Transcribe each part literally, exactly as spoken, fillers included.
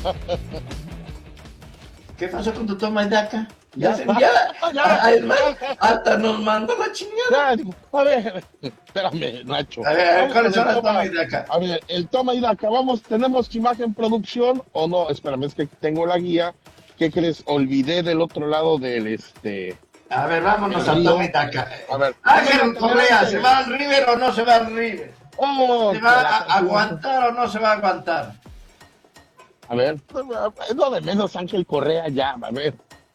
¿Qué pasó con tu toma y daca? Ya, Ya, se- ya, ya, además, ya, hasta nos mandó la chingada. ya, digo, a ver, espérame, Nacho. A ver, a ver, Vamos ¿cuáles con son el las toma toma. y daca? A ver, el toma y daca, vamos, ¿tenemos imagen producción o no? Espérame, es que tengo la guía. ¿Qué crees? Olvidé del otro lado del este A ver, del vámonos a toma y río. daca. A ver, toma y Ángel daca, Correa, ¿se adelante. va al River o no se va al River? Oh, ¿Se que va la a canción. aguantar o no se va a aguantar? A ver, es lo de menos Ángel Correa ya, a ver.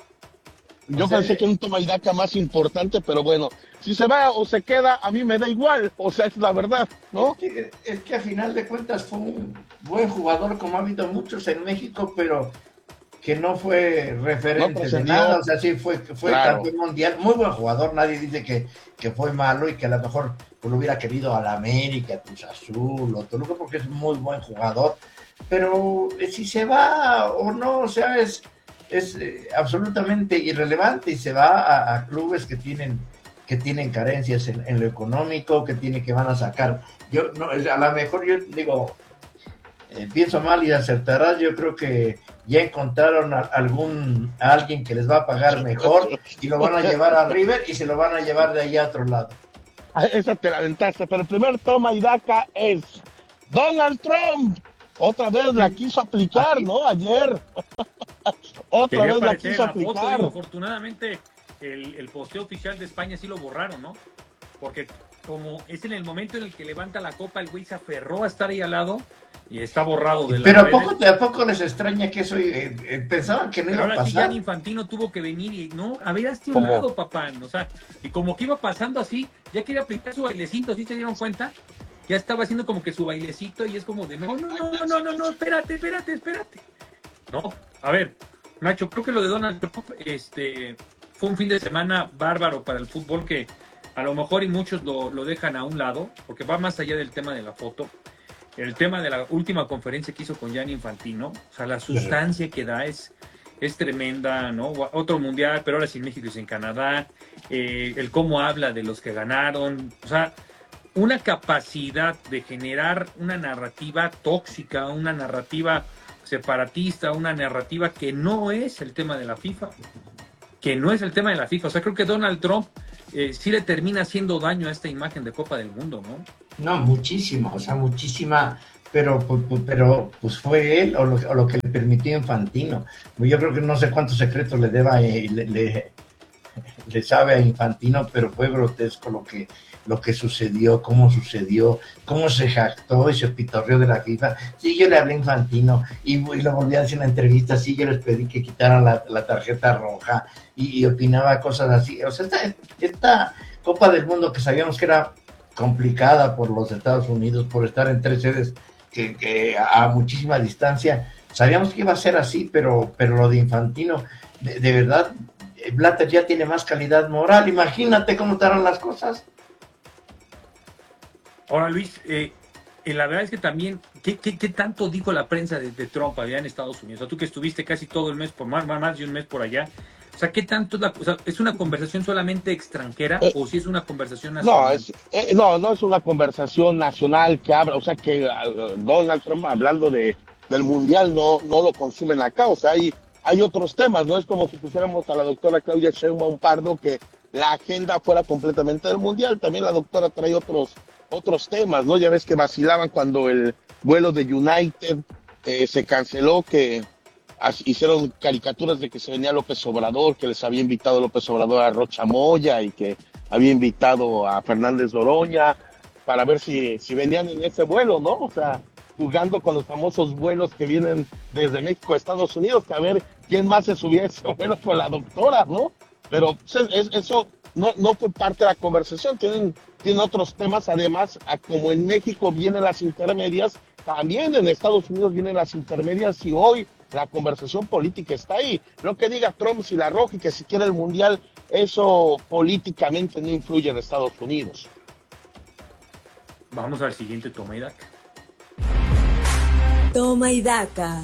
O Yo sea, pensé que era un toma y daca más importante, pero bueno, si se va o se queda, a mí me da igual, o sea, es la verdad, es ¿no? que, es que a final de cuentas fue un buen jugador, como ha habido muchos en México, pero que no fue No referente de nada, trascendió, o sea, sí fue, fue claro. campeón mundial, muy buen jugador, nadie dice que, que fue malo y que a lo mejor pues, lo hubiera querido a la América, a Cruz Azul o Toluca, porque es muy buen jugador, pero eh, si se va o no, o sea, es, es eh, absolutamente irrelevante y se va a, a clubes que tienen que tienen carencias en, en, lo económico, que tiene que van a sacar. Yo no, a lo mejor yo digo, eh, pienso mal y acertarás, yo creo que ya encontraron a, algún a alguien que les va a pagar mejor y lo van a llevar a River y se lo van a llevar de allá a otro lado. Esa te la aventaste, pero el primer toma y daca es Donald Trump. Otra vez la quiso aplicar, Aquí, ¿no? Ayer. Otra Quería vez la aparecer en quiso la foto, digo, aplicar. afortunadamente el, el posteo oficial de España sí lo borraron, ¿no? Porque como es en el momento en el que levanta la copa, el güey se aferró a estar ahí al lado y está borrado de las pero ¿a redes. poco, ¿a poco les extraña que eso eh, eh, pensaban que no Pero iba a ahora sí, pasar? Gianni Infantino tuvo que venir y no, a ver, hazte un ¿Cómo? lado, papá. O sea, y como que iba pasando así, ya quería aplicar su bailecito, ¿sí se dieron cuenta? Ya estaba haciendo como que su bailecito y es como de, no, no, no, no, no, no, espérate, espérate, espérate. No, a ver, Nacho, creo que lo de Donald Trump este, fue un fin de semana bárbaro para el fútbol que a lo mejor y muchos lo, lo dejan a un lado, porque va más allá del tema de la foto. El tema de la última conferencia que hizo con Gianni Infantino, o sea, la sustancia que da es, es tremenda, ¿no? Otro mundial, pero ahora sin México y sin Canadá, eh, el cómo habla de los que ganaron, o sea, una capacidad de generar una narrativa tóxica, una narrativa separatista, una narrativa que no es el tema de la FIFA, que no es el tema de la FIFA. O sea, creo que Donald Trump eh, sí le termina haciendo daño a esta imagen de Copa del Mundo, ¿no? No, muchísimo, o sea, muchísima, pero, pero pues fue él o lo, o lo que le permitió Infantino. Yo creo que no sé cuántos secretos le deba, eh, le, le, le sabe a Infantino, pero fue grotesco lo que, lo que sucedió, cómo sucedió, cómo se jactó y se pitorreó de la FIFA. Sí, yo le hablé a Infantino y, y lo volví a decir en la entrevista, sí, yo les pedí que quitaran la, la tarjeta roja y, y opinaba cosas así. O sea, esta, esta Copa del Mundo que sabíamos que era complicada por los Estados Unidos, por estar en tres sedes que, que a muchísima distancia, sabíamos que iba a ser así, pero, pero lo de Infantino, de, de verdad, Blatter ya tiene más calidad moral, imagínate cómo estarán las cosas. Ahora, Luis, eh, eh, la verdad es que también, ¿qué, qué, qué tanto dijo la prensa de, de Trump allá en Estados Unidos? O sea, tú que estuviste casi todo el mes, por más, más de un mes por allá, o sea, ¿qué tanto es la, o sea, es una conversación solamente extranjera Eh, o si es una conversación no, nacional? es, eh, no, no es una conversación nacional que habla, o sea, que uh, Donald Trump hablando de, del mundial no, no lo consumen acá, o sea, hay, hay otros temas, no es como si pusiéramos a la doctora Claudia Sheinbaum Pardo que la agenda fuera completamente del mundial, también la doctora trae otros, otros temas, ¿no? Ya ves que vacilaban cuando el vuelo de United eh, se canceló, que hicieron caricaturas de que se venía López Obrador, que les había invitado López Obrador a Rocha Moya y que había invitado a Fernández Noroña para ver si, si venían en ese vuelo, ¿no? O sea, jugando con los famosos vuelos que vienen desde México a Estados Unidos, que a ver quién más se subía a ese vuelo con la doctora, ¿no? Pero pues, es, eso no, no fue parte de la conversación, tienen, tienen otros temas, además, a como en México vienen las intermedias, también en Estados Unidos vienen las intermedias y hoy la conversación política está ahí. No que diga Trump si la roja y que si quiere el mundial, eso políticamente no influye en Estados Unidos. Vamos al siguiente toma y daca. Toma y daca.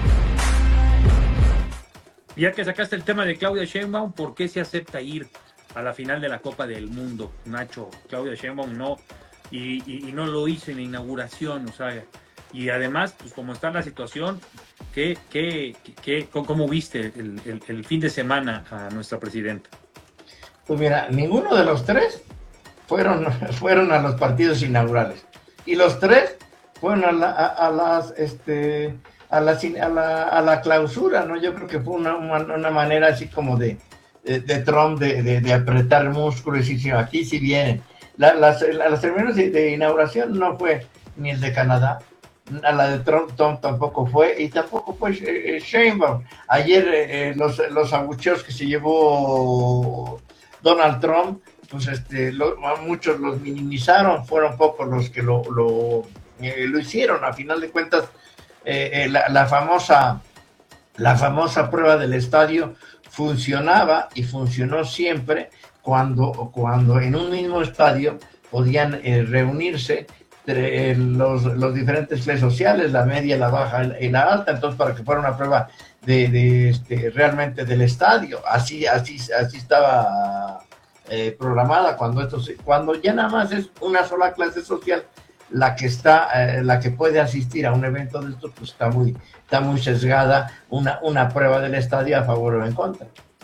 Ya que sacaste el tema de Claudia Sheinbaum, ¿por qué se acepta ir a la final de la Copa del Mundo, Nacho? Claudia Sheinbaum no, y, y, y no lo hizo en la inauguración, o sea, y además, pues como está la situación, ¿Qué, qué, qué, ¿Cómo viste el, el, el fin de semana a nuestra presidenta? Pues mira, ninguno de los tres fueron, fueron a los partidos inaugurales. Y los tres fueron a, la, a, a las, este, a la, a, la, a la clausura, ¿no? Yo creo que fue una, una, una manera así como de, de, de Trump de, de, de apretar músculos y decir, aquí sí vienen. La, las, las ceremonias de, de inauguración no fue ni el de Canadá, a la de Trump, Trump tampoco fue, y tampoco fue eh, Sheinbaum. Ayer eh, los, los abucheos que se llevó Donald Trump, pues este, lo, muchos los minimizaron, fueron pocos los que lo, lo, eh, lo hicieron. A final de cuentas, eh, eh, la, la famosa la famosa prueba del estadio funcionaba y funcionó siempre cuando, cuando en un mismo estadio podían eh, reunirse eh, los, los diferentes clases sociales, la media, la baja y la alta, entonces para que fuera una prueba de, de este, realmente del estadio, así, así, así estaba eh, programada. Cuando esto se, cuando ya nada más es una sola clase social la que está, eh, la que puede asistir a un evento de estos, pues está muy, está muy sesgada una, una prueba del estadio a favor o en contra.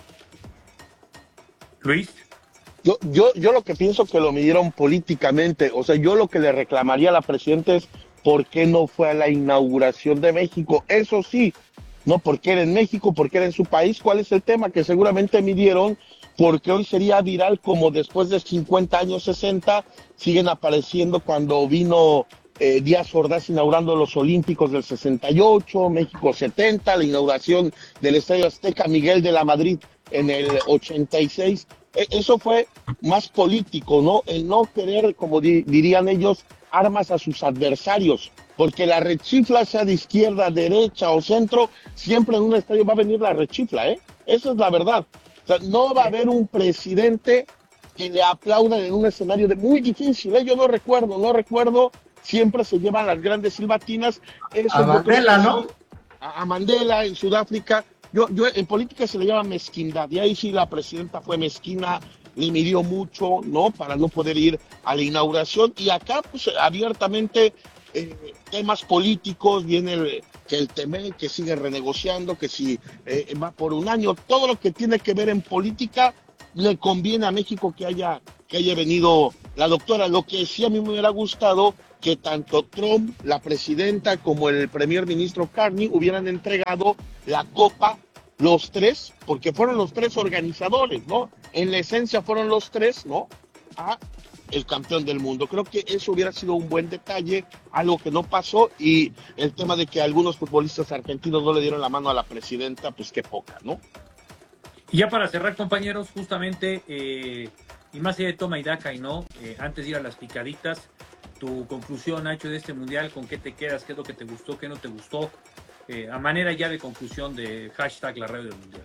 Luis. Yo, yo, yo lo que pienso que lo midieron políticamente, o sea, yo lo que le reclamaría a la presidenta es por qué no fue a la inauguración de México. Eso sí, no porque era en México, porque era en su país. ¿Cuál es el tema? Que seguramente midieron porque hoy sería viral, como después de cincuenta años, sesenta, siguen apareciendo cuando vino eh, Díaz Ordaz inaugurando los Olímpicos del sesenta y ocho, México setenta, la inauguración del Estadio Azteca Miguel de la Madrid en el ochenta y seis. Eso fue más político, ¿no? El no querer, como di dirían ellos, armas a sus adversarios, porque la rechifla, sea de izquierda, derecha o centro, siempre en un estadio va a venir la rechifla, ¿eh? Esa es la verdad. O sea, no va a haber un presidente que le aplaudan en un escenario de muy difícil, ¿eh? Yo no recuerdo, no recuerdo, siempre se llevan las grandes silbatinas. Eso a Mandela, ¿no? A, a Mandela en Sudáfrica. Yo, yo en política se le llama mezquindad, y ahí sí la presidenta fue mezquina, le midió mucho, ¿no? Para no poder ir a la inauguración, y acá pues abiertamente eh, temas políticos, viene el, que el T M E, que sigue renegociando, que si eh, va por un año, todo lo que tiene que ver en política le conviene a México que haya, que haya venido la doctora. Lo que sí a mí me hubiera gustado que tanto Trump, la presidenta, como el primer ministro Carney hubieran entregado la copa, los tres, porque fueron los tres organizadores, ¿no? En la esencia fueron los tres, ¿no? A el campeón del mundo. Creo que eso hubiera sido un buen detalle, algo que no pasó, y el tema de que algunos futbolistas argentinos no le dieron la mano a la presidenta, pues qué poca, ¿no? Y ya para cerrar, compañeros, justamente, eh, y más allá de toma y daca y no, eh, antes de ir a las picaditas, tu conclusión, Nacho, de este mundial, ¿con qué te quedas? ¿Qué es lo que te gustó? ¿Qué no te gustó? Eh, a manera ya de conclusión de hashtag la radio del mundial.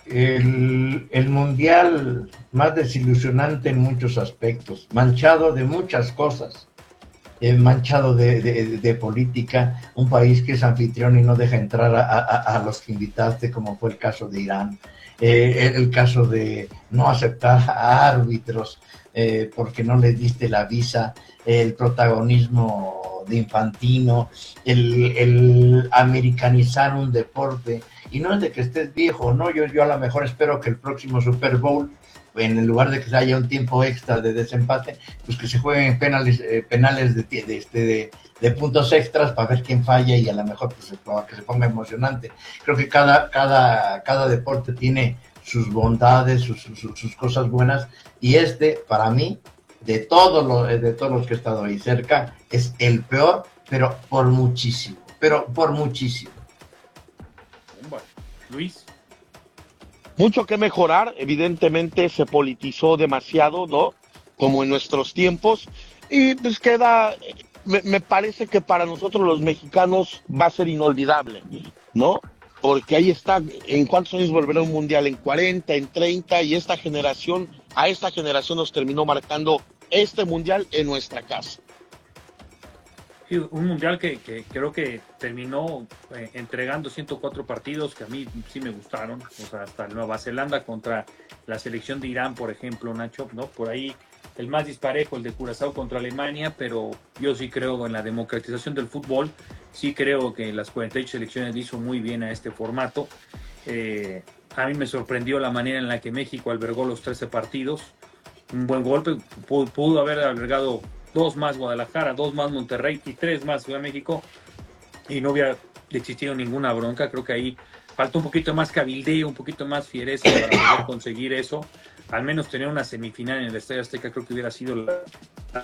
El, el mundial más desilusionante en muchos aspectos, manchado de muchas cosas, eh, manchado de, de, de política, un país que es anfitrión y no deja entrar a, a, a los que invitaste, como fue el caso de Irán, eh, el, el caso de no aceptar a árbitros eh, porque no les diste la visa, el protagonismo de Infantino, el, el americanizar un deporte. Y no es de que estés viejo, ¿no? Yo, yo a lo mejor espero que el próximo Super Bowl, en lugar de que haya un tiempo extra de desempate, pues que se jueguen penales, eh, penales de, de, de, de, de puntos extras para ver quién falla, y a lo mejor pues, para que se ponga emocionante. Creo que cada, cada, cada deporte tiene sus bondades, sus, sus, sus cosas buenas, y este, para mí, de todos los, de todos los que he estado ahí cerca, es el peor, pero por muchísimo, pero por muchísimo. Bueno, Luis. Mucho que mejorar, evidentemente se politizó demasiado, ¿no? Como en nuestros tiempos, y pues queda, me, me parece que para nosotros los mexicanos va a ser inolvidable, ¿no? Porque ahí está, ¿en cuántos años volverá un mundial? En cuarenta, en treinta, y esta generación, a esta generación nos terminó marcando este mundial en nuestra casa. Sí, un mundial que, que creo que terminó eh, entregando ciento cuatro partidos que a mí sí me gustaron, o sea, hasta Nueva Zelanda contra la selección de Irán, por ejemplo, Nacho, ¿no? Por ahí el más disparejo, el de Curazao contra Alemania, pero yo sí creo en la democratización del fútbol Sí creo que las cuarenta y ocho selecciones le hizo muy bien a este formato. Eh, a mí me sorprendió la manera en la que México albergó los trece partidos. Un buen golpe, pudo, pudo haber albergado dos más Guadalajara, dos más Monterrey y tres más Ciudad de México y no hubiera existido ninguna bronca. Creo que ahí faltó un poquito más cabildeo, un poquito más fiereza para poder conseguir eso. Al menos tener una semifinal en el Estadio Azteca creo que hubiera sido la, la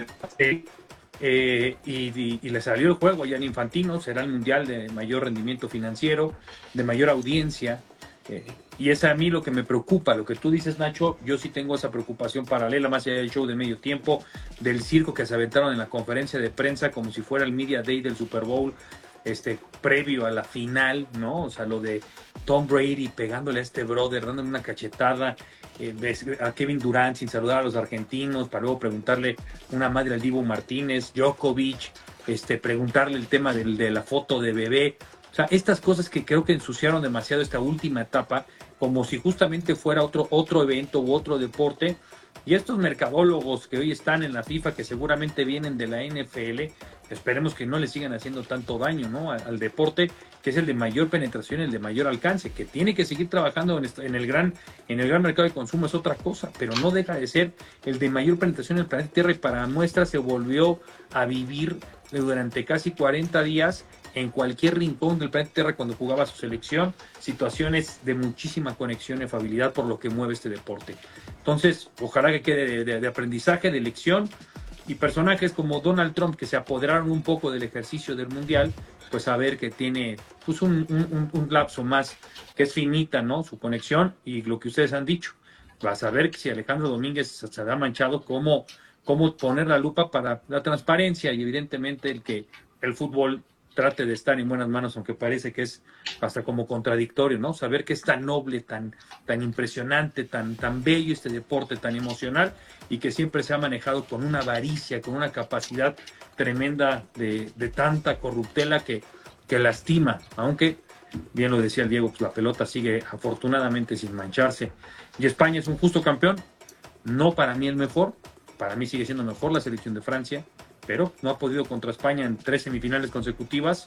eh, y, y, y le salió el juego ya en Infantino. Será el mundial de mayor rendimiento financiero, de mayor audiencia. Eh, y es a mí lo que me preocupa, lo que tú dices, Nacho. Yo sí tengo esa preocupación paralela, más allá del show de medio tiempo, del circo que se aventaron en la conferencia de prensa como si fuera el Media Day del Super Bowl, este, previo a la final, ¿no? O sea, lo de Tom Brady pegándole a este brother, dándole una cachetada, eh, a Kevin Durant sin saludar a los argentinos, para luego preguntarle una madre al Dibu Martínez, Djokovic, este, preguntarle el tema del, de la foto de bebé. O sea, estas cosas que creo que ensuciaron demasiado esta última etapa, como si justamente fuera otro, otro evento u otro deporte. Y estos mercadólogos que hoy están en la FIFA, que seguramente vienen de la N F L, esperemos que no le sigan haciendo tanto daño, ¿no? al, al deporte, que es el de mayor penetración, el de mayor alcance, que tiene que seguir trabajando en, en, el gran, en el gran mercado de consumo, es otra cosa, pero no deja de ser el de mayor penetración en el planeta Tierra, y para muestra se volvió a vivir durante casi cuarenta días en cualquier rincón del planeta Tierra cuando jugaba su selección, situaciones de muchísima conexión y afabilidad por lo que mueve este deporte. Entonces, ojalá que quede de, de, de aprendizaje, de lección, y personajes como Donald Trump, que se apoderaron un poco del ejercicio del Mundial, pues a ver que tiene pues un, un, un lapso más, que es finita, ¿no? Su conexión, y lo que ustedes han dicho, vas a ver que si Alejandro Domínguez se ha manchado, cómo, cómo poner la lupa para la transparencia, y evidentemente el que el fútbol trate de estar en buenas manos, aunque parece que es hasta como contradictorio, ¿no? Saber que es tan noble, tan, tan impresionante, tan, tan bello este deporte, tan emocional, y que siempre se ha manejado con una avaricia, con una capacidad tremenda de, de tanta corruptela que, que lastima, aunque, bien lo decía el Diego, pues la pelota sigue afortunadamente sin mancharse. Y España es un justo campeón, no para mí el mejor, para mí sigue siendo mejor la selección de Francia, pero no ha podido contra España en tres semifinales consecutivas.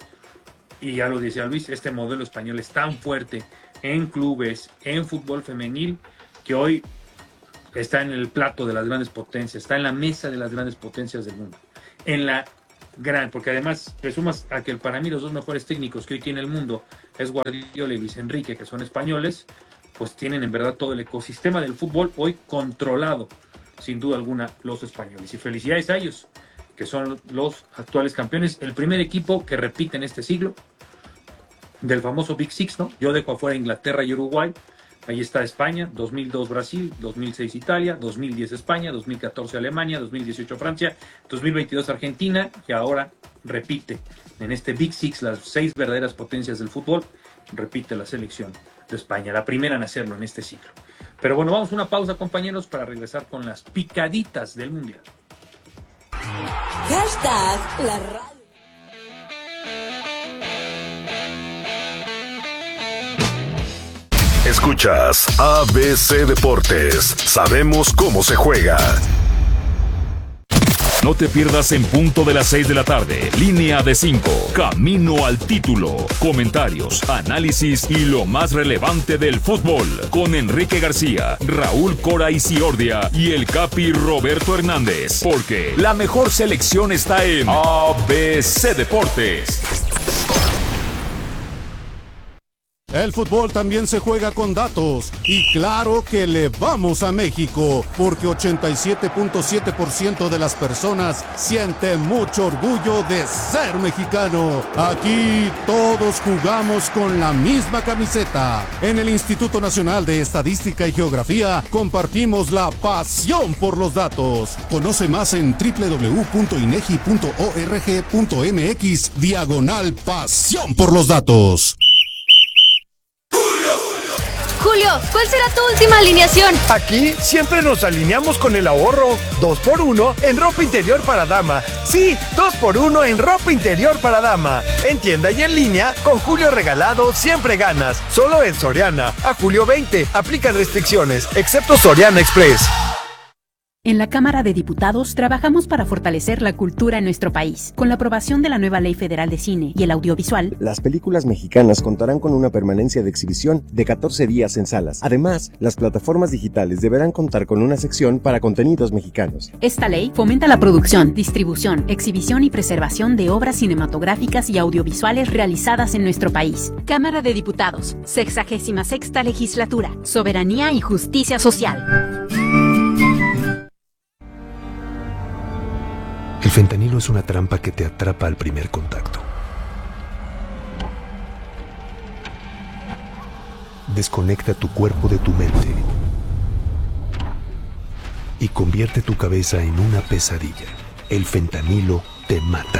Y ya lo decía Luis, este modelo español es tan fuerte en clubes, en fútbol femenil, que hoy está en el plato de las grandes potencias, está en la mesa de las grandes potencias del mundo. En la gran, porque además presumas a que para mí los dos mejores técnicos que hoy tiene el mundo es Guardiola y Luis Enrique, que son españoles, pues tienen en verdad todo el ecosistema del fútbol hoy controlado, sin duda alguna, los españoles. Y felicidades a ellos, que son los actuales campeones, el primer equipo que repite en este siglo, del famoso Big Six, ¿no? Yo dejo afuera Inglaterra y Uruguay, ahí está España, dos mil dos Brasil, dos mil seis Italia, dos mil diez España, dos mil catorce Alemania, dos mil dieciocho Francia, dos mil veintidós Argentina, y ahora repite en este Big Six, las seis verdaderas potencias del fútbol, repite la selección de España, la primera en hacerlo en este siglo. Pero bueno, vamos a una pausa, compañeros, para regresar con las picaditas del Mundial. Hashtag la radio. Escuchas A B C Deportes. Sabemos cómo se juega. No te pierdas en punto de las seis de la tarde. Línea de cinco. Camino al título. Comentarios, análisis y lo más relevante del fútbol. Con Enrique García, Raúl Cora Isiordia y el Capi Roberto Hernández. Porque la mejor selección está en A B C Deportes. El fútbol también se juega con datos, y claro que le vamos a México, porque ochenta y siete punto siete por ciento de las personas siente mucho orgullo de ser mexicano. Aquí todos jugamos con la misma camiseta. En el Instituto Nacional de Estadística y Geografía compartimos la pasión por los datos. Conoce más en doble u doble u doble u punto inegi punto org punto mx diagonal pasión por los datos. Julio, ¿cuál será tu última alineación? Aquí siempre nos alineamos con el ahorro. dos por uno en ropa interior para dama. Sí, dos por uno en ropa interior para dama. En tienda y en línea, con Julio regalado siempre ganas. Solo en Soriana. A julio veinte, aplican restricciones, excepto Soriana Express. En la Cámara de Diputados trabajamos para fortalecer la cultura en nuestro país. Con la aprobación de la nueva Ley Federal de Cine y el Audiovisual, las películas mexicanas contarán con una permanencia de exhibición de catorce días en salas. Además, las plataformas digitales deberán contar con una sección para contenidos mexicanos. Esta ley fomenta la producción, distribución, exhibición y preservación de obras cinematográficas y audiovisuales realizadas en nuestro país. Cámara de Diputados, sexagésima sexta legislatura, soberanía y justicia social. El fentanilo es una trampa que te atrapa al primer contacto. Desconecta tu cuerpo de tu mente y convierte tu cabeza en una pesadilla. El fentanilo te mata.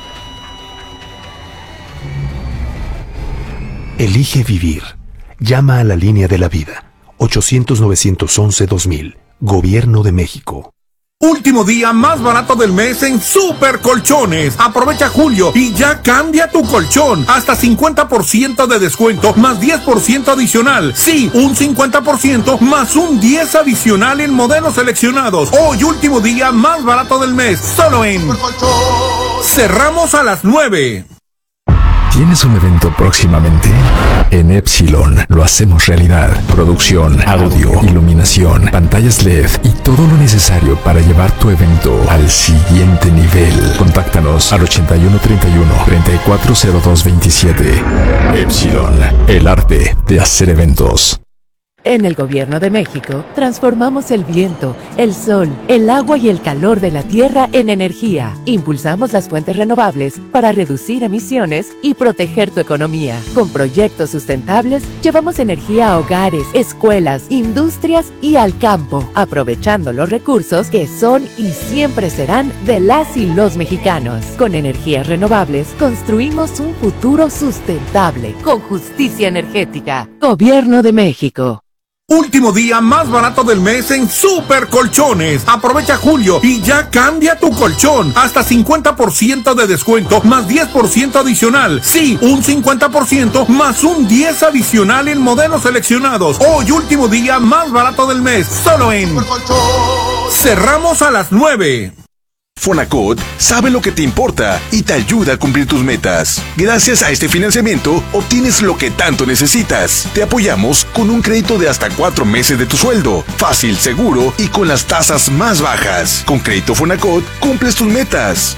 Elige vivir. Llama a la línea de la vida. ochocientos, novecientos once, dos mil. Gobierno de México. Último día más barato del mes en Super Colchones. Aprovecha julio y ya cambia tu colchón. Hasta cincuenta por ciento de descuento más diez por ciento adicional. Sí, un cincuenta por ciento más un diez por ciento adicional en modelos seleccionados. Hoy último día más barato del mes. Solo en Super Colchón. Cerramos a las nueve. ¿Tienes un evento próximamente? En Epsilon lo hacemos realidad. Producción, audio, iluminación, pantallas L E D y todo lo necesario para llevar tu evento al siguiente nivel. Contáctanos al ochenta y uno, treinta y uno, treinta y cuatro, cero dos, veintisiete. Epsilon, el arte de hacer eventos. En el Gobierno de México, transformamos el viento, el sol, el agua y el calor de la tierra en energía. Impulsamos las fuentes renovables para reducir emisiones y proteger tu economía. Con proyectos sustentables, llevamos energía a hogares, escuelas, industrias y al campo, aprovechando los recursos que son y siempre serán de las y los mexicanos. Con energías renovables, construimos un futuro sustentable, con justicia energética. Gobierno de México. Último día más barato del mes en Super Colchones. Aprovecha julio y ya cambia tu colchón. Hasta cincuenta por ciento de descuento más diez por ciento adicional. Sí, un cincuenta por ciento más un diez por ciento adicional en modelos seleccionados. Hoy último día más barato del mes. Solo en Super Colchón. Cerramos a las nueve. Fonacot sabe lo que te importa y te ayuda a cumplir tus metas. Gracias a este financiamiento, obtienes lo que tanto necesitas. Te apoyamos con un crédito de hasta cuatro meses de tu sueldo. Fácil, seguro y con las tasas más bajas. Con Crédito Fonacot, cumples tus metas.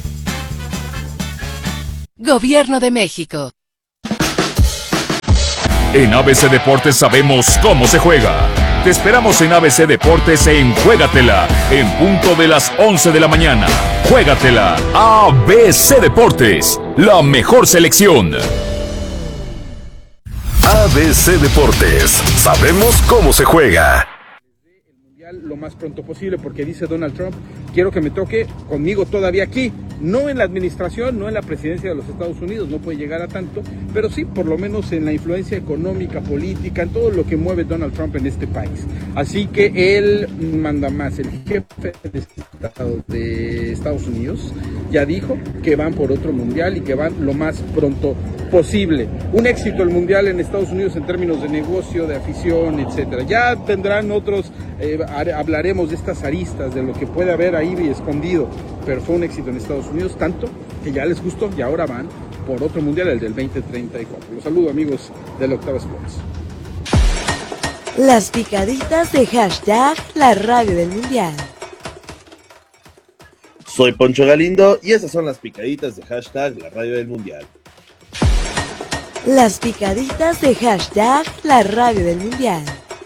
Gobierno de México. En A B C Deportes sabemos cómo se juega. Te esperamos en A B C Deportes en Juégatela, en punto de las once de la mañana. Juégatela, A B C Deportes, la mejor selección. A B C Deportes, sabemos cómo se juega. Lo más pronto posible, porque dice Donald Trump, quiero que me toque conmigo todavía aquí, no en la administración, no en la presidencia de los Estados Unidos, no puede llegar a tanto, pero sí por lo menos en la influencia económica, política, en todo lo que mueve Donald Trump en este país. Así que él manda más. El jefe de Estado de Estados Unidos ya dijo que van por otro mundial y que van lo más pronto posible. Un éxito el mundial en Estados Unidos en términos de negocio, de afición, etcétera. Ya tendrán otros, eh, hablaremos de estas aristas, de lo que puede haber ahí escondido, pero fue un éxito en Estados Unidos, tanto que ya les gustó y ahora van por otro mundial, el del veinte treinta y cuatro. Los saludo, amigos de la Octava Sports. Las picaditas de hashtag la radio del mundial. Soy Poncho Galindo y esas son las picaditas de hashtag la radio del mundial. Las picaditas de hashtag la radio del mundial.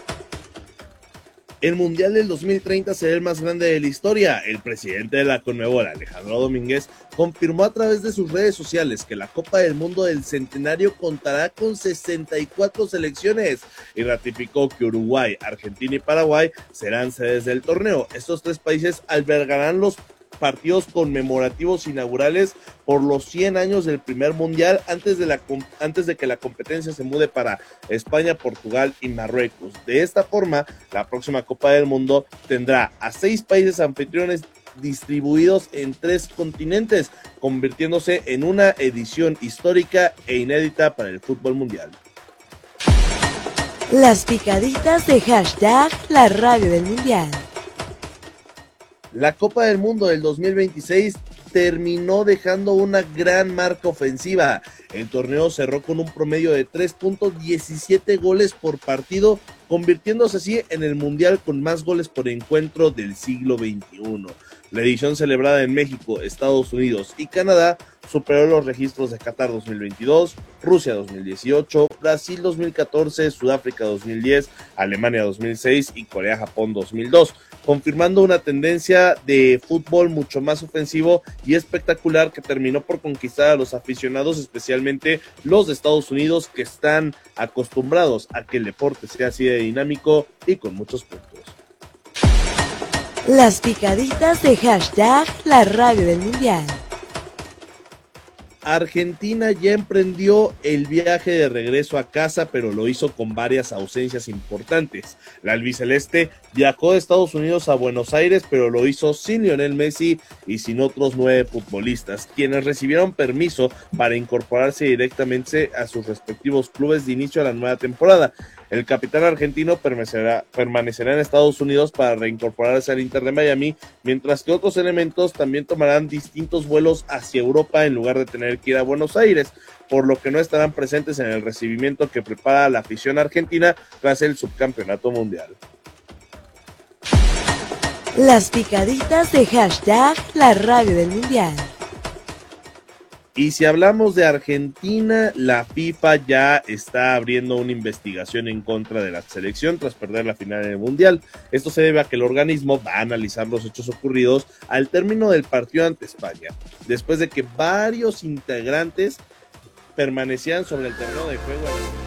El Mundial del dos mil treinta será el más grande de la historia. El presidente de la Conmebol, Alejandro Domínguez, confirmó a través de sus redes sociales que la Copa del Mundo del Centenario contará con sesenta y cuatro selecciones y ratificó que Uruguay, Argentina y Paraguay serán sedes del torneo. Estos tres países albergarán los partidos conmemorativos inaugurales por los cien años del primer mundial antes de, la, antes de que la competencia se mude para España, Portugal y Marruecos. De esta forma, la próxima Copa del Mundo tendrá a seis países anfitriones distribuidos en tres continentes, convirtiéndose en una edición histórica e inédita para el fútbol mundial. Las picaditas de hashtag la radio del mundial. La Copa del Mundo del dos mil veintiséis terminó dejando una gran marca ofensiva. El torneo cerró con un promedio de tres punto diecisiete goles por partido, convirtiéndose así en el mundial con más goles por encuentro del siglo veintiuno. La edición celebrada en México, Estados Unidos y Canadá superó los registros de Qatar dos mil veintidós, Rusia dos mil dieciocho, Brasil dos mil catorce, Sudáfrica dos mil diez, Alemania dos mil seis y Corea-Japón dos mil dos, confirmando una tendencia de fútbol mucho más ofensivo y espectacular que terminó por conquistar a los aficionados, especialmente los de Estados Unidos, que están acostumbrados a que el deporte sea así de dinámico y con muchos puntos. Las picaditas de hashtag la radio del mundial. Argentina ya emprendió el viaje de regreso a casa, pero lo hizo con varias ausencias importantes. La albiceleste viajó de Estados Unidos a Buenos Aires, pero lo hizo sin Lionel Messi y sin otros nueve futbolistas, quienes recibieron permiso para incorporarse directamente a sus respectivos clubes de inicio a la nueva temporada. El capitán argentino permanecerá, permanecerá en Estados Unidos para reincorporarse al Inter de Miami, mientras que otros elementos también tomarán distintos vuelos hacia Europa en lugar de tener que ir a Buenos Aires, por lo que no estarán presentes en el recibimiento que prepara la afición argentina tras el subcampeonato mundial. Las picaditas de hashtag la radio del mundial. Y si hablamos de Argentina, la FIFA ya está abriendo una investigación en contra de la selección tras perder la final en el Mundial. Esto se debe a que el organismo va a analizar los hechos ocurridos al término del partido ante España, después de que varios integrantes permanecían sobre el terreno de juego.